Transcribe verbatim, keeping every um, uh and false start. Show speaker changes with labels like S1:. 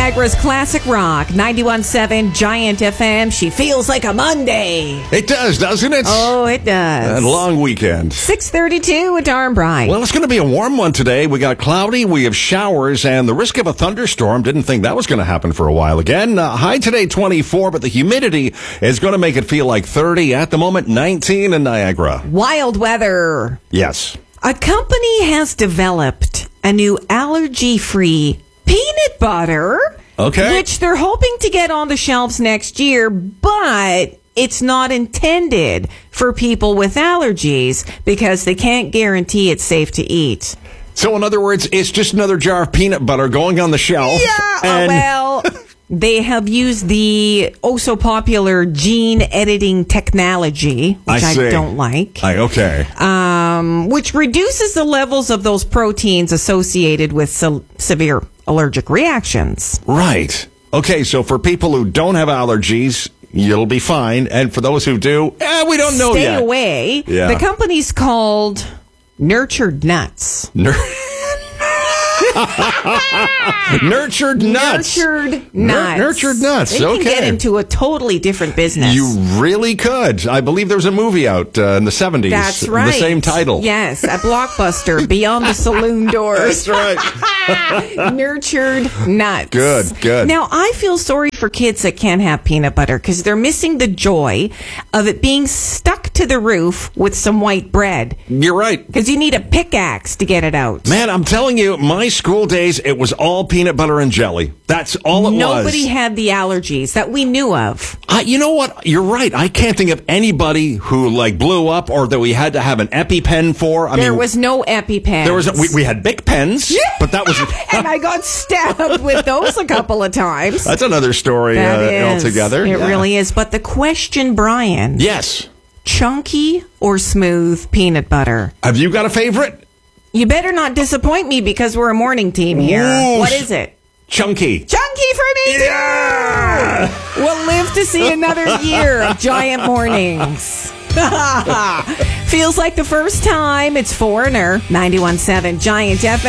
S1: Niagara's Classic Rock, ninety-one point seven Giant F M. She feels like a Monday.
S2: It does, doesn't it?
S1: Oh, it does.
S2: A long weekend.
S1: six thirty-two with Darn Bright.
S2: Well, it's going to be a warm one today. We got cloudy, we have showers, and the risk of a thunderstorm. Didn't think that was going to happen for a while again. Uh, high today, twenty-four, but the humidity is going to make it feel like thirty. At the moment, nineteen in Niagara.
S1: Wild weather.
S2: Yes.
S1: A company has developed a new allergy-free peanut butter,
S2: Okay.
S1: which they're hoping to get on the shelves next year, but it's not intended for people with allergies because they can't guarantee it's safe to eat.
S2: So, in other words, it's just another jar of peanut butter going on the shelf.
S1: Yeah,
S2: and
S1: oh, well, they have used the oh so popular gene editing technology, which
S2: I,
S1: I,
S2: see.
S1: don't like.
S2: I, okay.
S1: Um, which reduces the levels of those proteins associated with se- severe allergic reactions.
S2: Right. Okay, so for people who don't have allergies, you'll be fine. And for those who do, eh, we don't know
S1: Stay
S2: yet.
S1: away.
S2: Yeah.
S1: The company's called Nurtured Nuts.
S2: Nur- Nurtured nuts.
S1: Nurtured
S2: Nur-
S1: Nuts.
S2: nurtured nuts.
S1: They can
S2: Okay.
S1: get into a totally different business.
S2: You really could. I believe there was a movie out uh, in the seventies.
S1: That's right.
S2: The same title.
S1: Yes, a blockbuster, Beyond the Saloon Doors.
S2: That's right.
S1: Nurtured Nuts.
S2: Good, good.
S1: Now, I feel sorry for kids that can't have peanut butter because they're missing the joy of it being stuck to the roof with some white bread.
S2: You're right.
S1: Because you need a pickaxe to get it out.
S2: Man, I'm telling you, my school days, it was all peanut butter and jelly. That's all it
S1: Nobody
S2: was.
S1: had the allergies that we knew of.
S2: Uh, you know what? You're right. I can't think of anybody who like blew up or that we had to have an EpiPen for. I
S1: There
S2: mean,
S1: was no EpiPens.
S2: there was a, we, we had Bic pens, but that was
S1: and I got stabbed with those a couple of times.
S2: that's another story
S1: That
S2: uh,
S1: is.
S2: altogether.
S1: It
S2: Yeah.
S1: really is. But the question, Brian,
S2: Yes.
S1: chunky or smooth peanut butter?
S2: Have you got a favorite?
S1: You better not disappoint me because we're a morning team here.
S2: Ooh,
S1: What is it?
S2: Chunky.
S1: Chunky for me,
S2: Yeah!
S1: too! We'll live to see another year of giant mornings. Feels like the first time. It's Foreigner, ninety-one point seven Giant F M.